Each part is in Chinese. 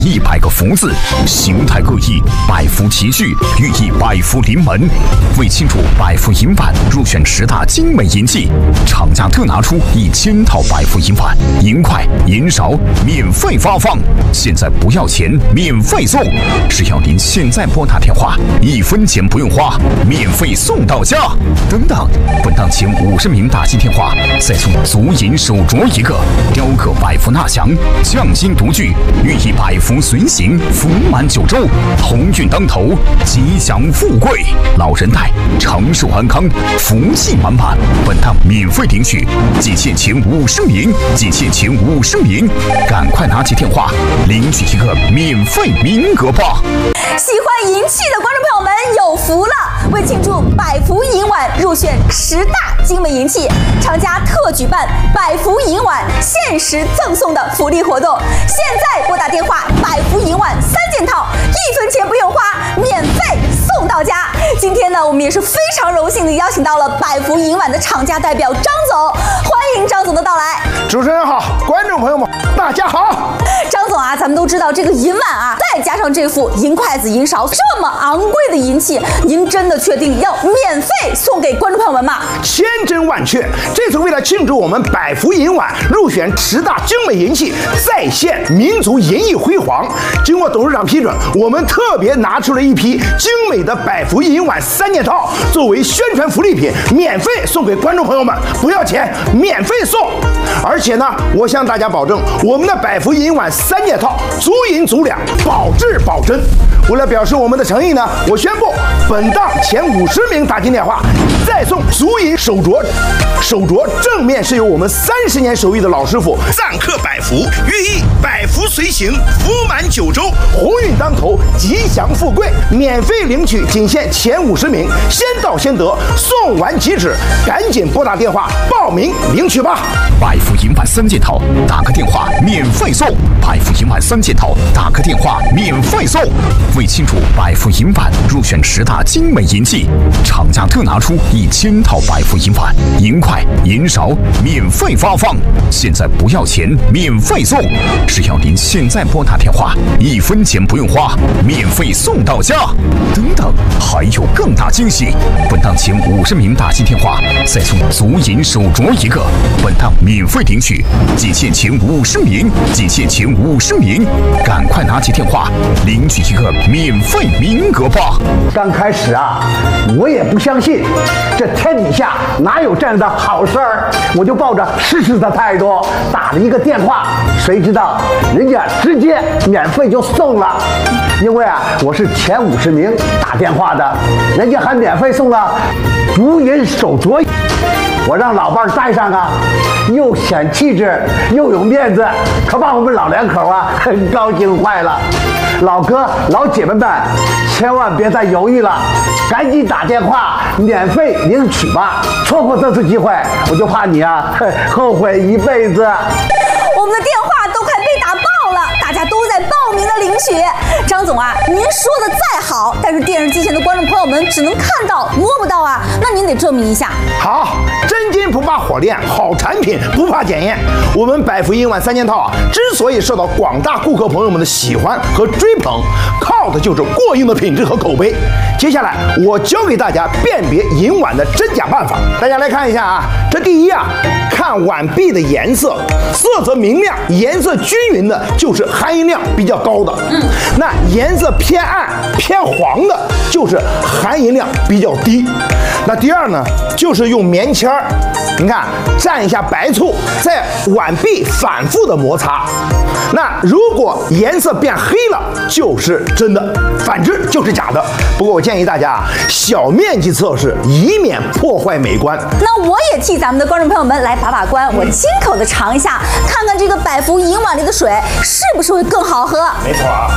100个福字，形态各异，百福齐聚，寓意百福临门。为庆祝百福银碗入选10大精美银器，厂家特拿出1000套百福银碗，银筷、银勺免费发放，现在不要钱，免费送，只要您现在拨打电话，1分钱不用花，免费送到家。等等，本档前50名打进电话，再送足银手镯1个，雕刻百福纳祥，匠心独具，寓意百福随行，福满9州，鸿运当头，吉祥富贵，老人带长寿安康，福气满满。本档免费领取，仅限前50名，仅限前50名，赶快拿起电话领取一个免费名额吧！ 喜欢银器的观众朋友们有福了！为庆祝百福银碗入选10大精美银器，厂家特举办百福银碗限时赠送的福利活动。现在拨打电话，百福银碗3件套，1分钱不用花，免费送到家。今天呢，我们也是非常荣幸的邀请到了百福银碗的厂家代表张总，欢迎张总的到来。 主持人好，观众朋友们大家好。 张总啊，咱们都知道这个银碗啊，再加上这副银筷子、银勺，这么昂贵的银器，您真的确定要免费送给观众朋友们吗？ 千真万确，这次为了庆祝我们百福银碗入选10大精美银器，再现民族银艺辉煌，经过董事长批准，我们特别拿出了一批精美的百福银碗3件套，作为宣传福利品，免费送给观众朋友们，不要钱，免费送。而且呢，我向大家保证，我们的百福银碗3件套足银足两，保质保真。为了表示我们的诚意呢，我宣布本档前50名打进电话，再送足银手镯。手镯正面是由我们30年手艺的老师傅上刻百福，寓意百福随行，福满9州，鸿运当头，吉祥富贵。免费领取，仅限前50名，先到先得，送完即止，赶紧拨打电话报名领取吧。 百福银碗3件套，打个电话免费送。百福银碗3件套，打个电话免费送。为庆祝百福银碗入选10大精美银器，厂家特拿出1000套百福银碗，银筷、银勺免费发放，现在不要钱，免费送，只要您现在拨打电话，1分钱不用花，免费送到家。等等，还有更大惊喜！本档前50名打进电话，再送足银手镯1个，本档免费领取，仅限前50名，仅限前50名，赶快拿起电话领取一个免费名额吧！ 刚开始啊，我也不相信，这天底下哪有这样的好事儿，我就抱着试试的态度打了一个电话，谁知道人家直接免费就送了，因为啊我是前50名打电话的，人家还免费送了足银手镯，我让老伴儿戴上啊，又显气质又有面子，可把我们老两口啊高兴坏了。老哥老姐妹们，千万别再犹豫了，赶紧打电话免费领取吧！错过这次机会，我就怕你啊后悔一辈子。 我们的电话都快被打爆了，大家都在报名的领取。张总啊，您说的再好，但是电视机前的观众朋友们只能看到摸不到啊，那您得证明一下。 好，真金不怕火炼，好产品不怕检验。我们百福银碗3件套啊，之所以受到广大顾客朋友们的喜欢和追捧，靠的就是过硬的品质和口碑。接下来我教给大家辨别银碗的真假办法，大家来看一下啊。这第一啊，看碗壁的颜色，色泽明亮、颜色均匀的，就是含银量比较高的。那颜色偏暗、偏黄的，就是含银量比较低。那第二呢，就是用棉签儿，你看蘸一下白醋，在碗壁反复的摩擦。那如果颜色变黑了，就是真的，反之就是假的。不过我建议大家小面积测试，以免破坏美观。 那我也替咱们的观众朋友们来把把关，我亲口的尝一下，看看这个百福银碗里的水是不是会更好喝。 没错啊。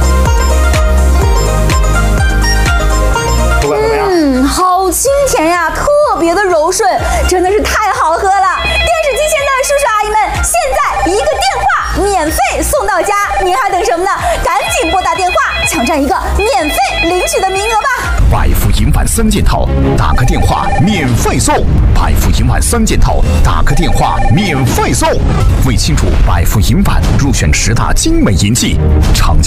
好清甜呀，特别的柔顺，真的是太好喝了。电视机前的叔叔阿姨们，现在一个电话免费送到家，您还等什么呢？赶紧拨打电话，抢占一个免费领取的名额吧。 百福银碗碗3件套，打个电话免费送。百福银碗3件套，打个电话免费送。为庆祝百福银碗入选10大精美银器，厂家